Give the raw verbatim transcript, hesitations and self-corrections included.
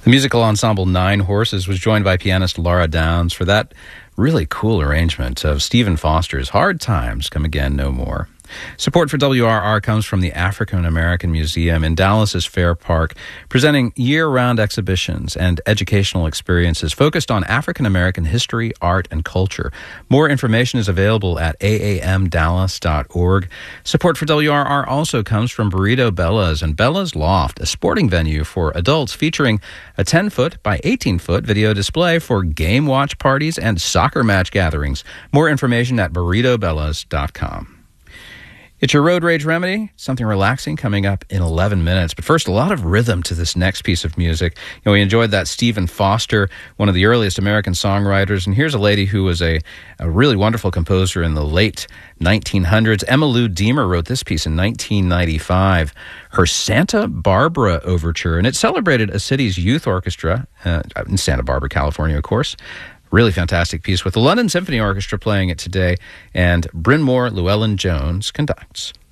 The musical ensemble Nine Horses was joined by pianist Laura Downs for that really cool arrangement of Stephen Foster's Hard Times Come Again No More. Support for W R R comes from the African American Museum in Dallas's Fair Park, presenting year-round exhibitions and educational experiences focused on African American history, art, and culture. More information is available at a a m dallas dot org. Support for W R R also comes from Burrito Bella's and Bella's Loft, a sporting venue for adults featuring a ten-foot by eighteen-foot video display for game watch parties and soccer match gatherings. More information at burrito bellas dot com. It's your Road Rage Remedy, something relaxing coming up in eleven minutes. But first, a lot of rhythm to this next piece of music. You know, we enjoyed that Stephen Foster, one of the earliest American songwriters. And here's a lady who was a, a really wonderful composer in the late nineteen hundreds. Emma Lou Deemer wrote this piece in nineteen ninety-five, her Santa Barbara Overture. And it celebrated a city's youth orchestra uh, in Santa Barbara, California, of course. Really fantastic piece with the London Symphony Orchestra playing it today, and Bryn Mawr Llewellyn Jones conducts.